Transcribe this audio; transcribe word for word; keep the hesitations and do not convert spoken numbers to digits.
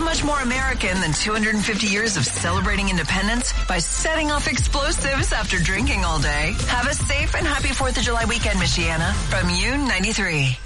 much more American than two hundred fifty years of celebrating independence by setting off explosives after drinking all day. Have a safe and happy fourth of July weekend, Michiana. From U ninety-three.